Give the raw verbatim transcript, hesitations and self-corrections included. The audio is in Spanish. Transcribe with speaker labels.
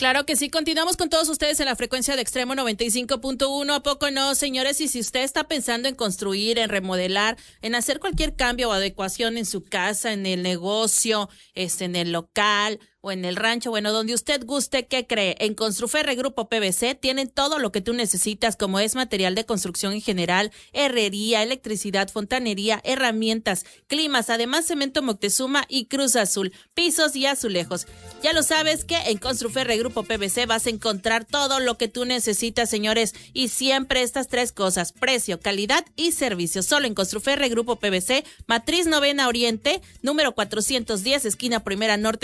Speaker 1: Claro que sí, continuamos con todos ustedes en la frecuencia de Extremo noventa y cinco punto uno. ¿A poco no, señores? Y si usted está pensando en construir, en remodelar, en hacer cualquier cambio o adecuación en su casa, en el negocio, este, en el local o en el rancho, bueno, donde usted guste, ¿qué cree? En Construferre Grupo P V C tienen todo lo que tú necesitas, como es material de construcción en general, herrería, electricidad, fontanería, herramientas, climas, además cemento Moctezuma y Cruz Azul, pisos y azulejos. Ya lo sabes que en Construferre Grupo P V C vas a encontrar todo lo que tú necesitas, señores, y siempre estas tres cosas: precio, calidad y servicio. Solo en Construferre Grupo P V C, Matriz Novena Oriente, número cuatrocientos diez, esquina Primera Norte